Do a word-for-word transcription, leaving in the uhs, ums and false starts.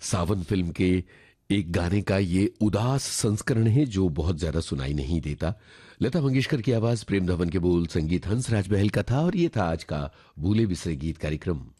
सावन film के एक गाने का ये उदास संस्करण है जो बहुत ज्यादा सुनाई नहीं देता। लता मंगेशकर की आवाज, प्रेम धवन के बोल, संगीत हंसराज बहल का था और ये था आज का भूले बिसरे गीत कार्यक्रम।